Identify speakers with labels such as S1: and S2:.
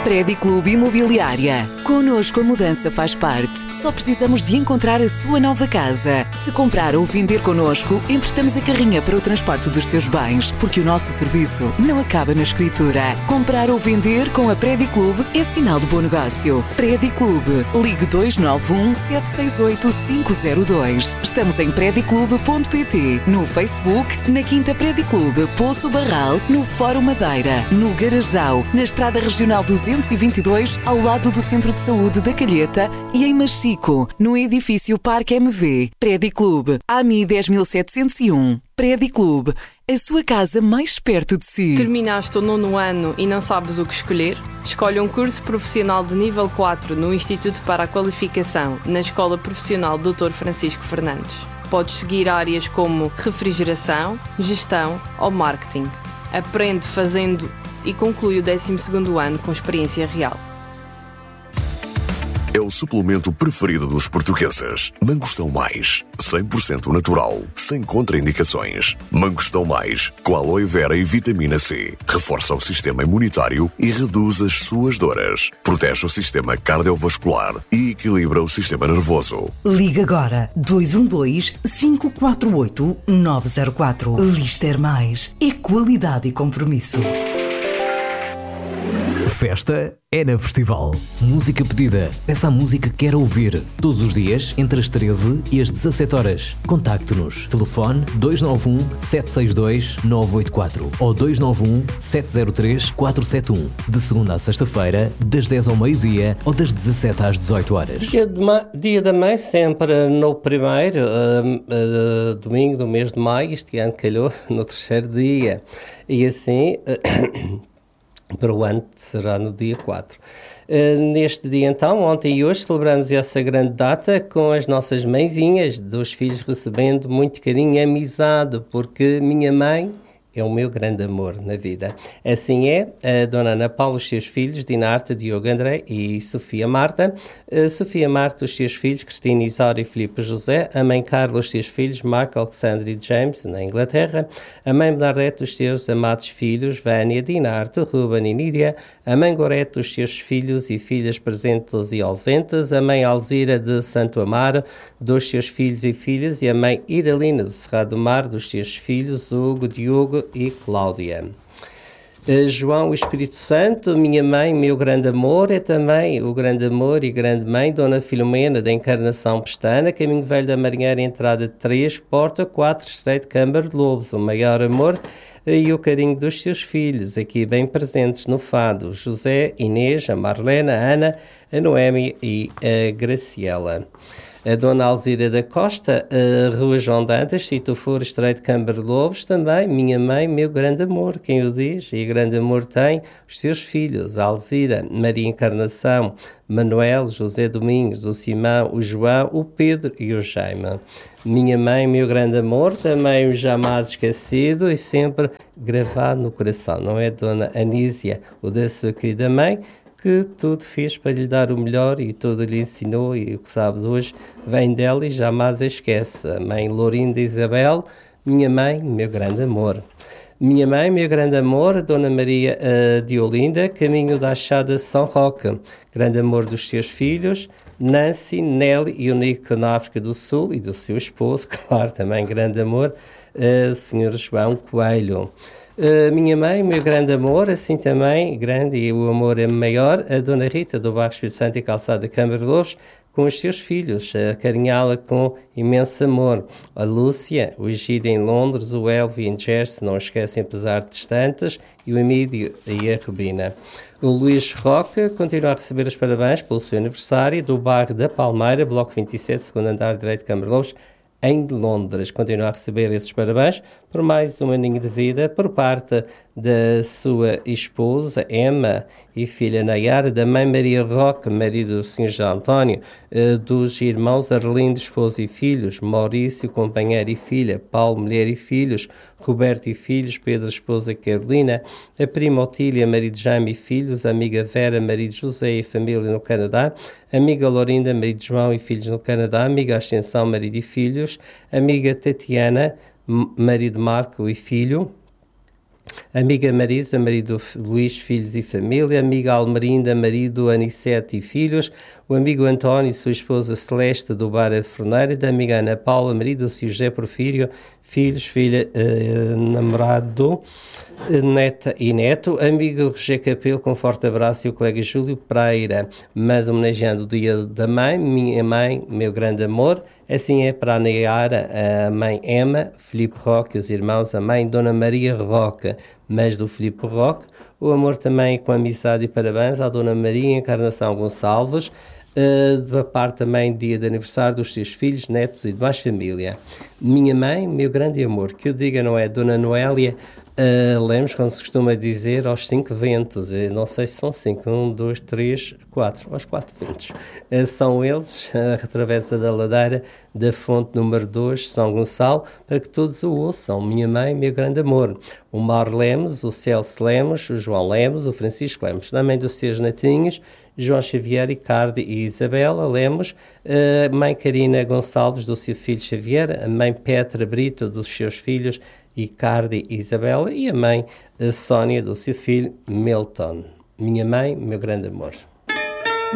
S1: Prédio Clube Imobiliária. Connosco a mudança faz parte. Só precisamos de encontrar a sua nova casa. Se comprar ou vender connosco, emprestamos a carrinha para o transporte dos seus bens, porque o nosso serviço não acaba na escritura. Comprar ou vender com a Prédio Clube é sinal de bom negócio. Prédio Clube. Ligue 291 768 502. Estamos em prediclube.pt, no Facebook, na Quinta Prédio Clube, Poço Barral, no Fórum Madeira, no Garajal, na Estrada Regional 222, ao lado do Centro de Saúde da Calheta e em Machico, no edifício Parque MV. Prédio Clube, AMI 10701. Prédio Clube, a sua casa mais perto de si.
S2: Terminaste o 9º ano e não sabes o que escolher? Escolhe um curso profissional de nível 4 no Instituto para a Qualificação, na Escola Profissional Dr. Francisco Fernandes. Podes seguir áreas como refrigeração, gestão ou marketing. Aprende fazendo e conclui o 12º ano com experiência real.
S3: É o suplemento preferido dos portugueses. Mangostão Mais, 100% natural, sem contraindicações. Mangostão Mais, com aloe vera e vitamina C. Reforça o sistema imunitário e reduz as suas dores. Protege o sistema cardiovascular e equilibra o sistema nervoso.
S4: Liga agora 212-548-904. Lister Mais é qualidade e compromisso.
S5: Festa é na Festival. Música pedida. Peça a música que quer ouvir. Todos os dias, entre as 13 e as 17 horas. Contacte-nos. Telefone 291-762-984 ou 291-703-471. De segunda a sexta-feira, das 10 ao meio-dia ou das 17 às 18 horas.
S6: Dia da Mãe, sempre no primeiro domingo do mês de maio. Este ano calhou no terceiro dia. E assim... para o ano será no dia 4. Neste dia então, ontem e hoje, celebramos essa grande data com as nossas mãezinhas, dos filhos recebendo muito carinho e amizade, porque minha mãe é o meu grande amor na vida. Assim é, a Dona Ana Paula, os seus filhos, Dinarte, Diogo André e Sofia Marta. Sofia Marta, os seus filhos, Cristina, Isaura e Filipe José. A mãe Carla, os seus filhos, Mark, Alexandre e James, na Inglaterra. A mãe Bernadette, os seus amados filhos, Vânia, Dinarte, Ruben e Nídia. A mãe Gorete, os seus filhos e filhas presentes e ausentes. A mãe Alzira de Santo Amaro, dos seus filhos e filhas. E a mãe Idalina do Cerrado do Mar, dos seus filhos, Hugo, Diogo e Cláudia. João, o Espírito Santo, minha mãe, meu grande amor, é também o grande amor e grande mãe, Dona Filomena da Encarnação Pestana, Caminho Velho da Marinheira, entrada 3, porta 4, Estreito Câmara de Lobos, o maior amor e o carinho dos seus filhos, aqui bem presentes no fado, José, Inês, a Marlena, a Ana, a Noemi e a Graciela. A Dona Alzira da Costa, a Rua João Dantas, se tu for Estreito Câmara de Lobos, também, minha mãe, meu grande amor, quem o diz, e grande amor tem os seus filhos, a Alzira, Maria Encarnação, Manuel, José Domingos, o Simão, o João, o Pedro e o Jaime. Minha mãe, meu grande amor, também o jamais esquecido e sempre gravado no coração, não é, Dona Anísia, o da sua querida mãe, que tudo fez para lhe dar o melhor e tudo lhe ensinou, e o que sabe hoje vem dela e jamais a esquece. A mãe Lourinda Isabel, minha mãe, meu grande amor. Minha mãe, meu grande amor, Dona Maria de Olinda, caminho da Achada São Roque, grande amor dos seus filhos, Nancy, Nelly e o Nico na África do Sul e do seu esposo, claro, também grande amor, Sr. João Coelho. Minha mãe, meu grande amor, assim também, grande e o amor é maior, a Dona Rita do Bairro Espírito Santo e Calçada Câmara de Lobos, com os seus filhos, a acarinhá-la com imenso amor. A Lúcia, o Egídio em Londres, o Elvio em Jersey, não esquecem, apesar de distantes, e o Emílio e a Rubina. O Luís Roque continua a receber os parabéns pelo seu aniversário do bairro da Palmeira, Bloco 27, segundo andar direito de Câmara de Lobos, em Londres. Continua a receber esses parabéns por mais um aninho de vida por parte da sua esposa Emma e filha Nayara, da mãe Maria Roque, marido do Sr. João António, dos irmãos Arlindo, esposo e filhos, Maurício, companheiro e filha, Paulo, mulher e filhos, Roberto e filhos, Pedro, esposa Carolina, a prima Otília, marido Jaime e filhos, a amiga Vera, marido José e família no Canadá, amiga Lorinda, marido João e filhos no Canadá, amiga Ascensão, marido e filhos, amiga Tatiana, marido Marco e filho, Amiga Marisa, marido Luís, filhos e família. Amiga Almerinda, marido Anicete e filhos. O amigo António e sua esposa Celeste do Bar a Forneira. Da amiga Ana Paula, marido José Porfírio, filhos, filha, namorado, neta e neto. Amigo Roger Capelo, com forte abraço, e o colega Júlio Pereira. Mas homenageando o dia da mãe, minha mãe, meu grande amor. Assim é para a Nayara, a mãe Emma, Filipe Roque, os irmãos, a mãe Dona Maria Roca, mas do Filipe Roque. O amor também com amizade e parabéns à Dona Maria Encarnação Gonçalves, da parte também dia de aniversário dos seus filhos, netos e demais família. Minha mãe, meu grande amor, que eu diga, não é, Dona Noélia Lemos, como se costuma dizer, aos 5 ventos. Não sei se são 5, 1, 2, 3, 4, aos 4 ventos. São eles, a travessa da ladeira da fonte número 2, São Gonçalo, para que todos o ouçam. Minha mãe, meu grande amor. O Mauro Lemos, o Celso Lemos, o João Lemos, o Francisco Lemos, também dos seus netinhos, João Xavier, Ricardo e Isabela Lemos, a mãe Karina Gonçalves, do seu filho Xavier, a mãe Petra Brito, dos seus filhos Ricardo e Isabela, e a mãe Sónia, do seu filho Milton. Minha mãe, meu grande amor.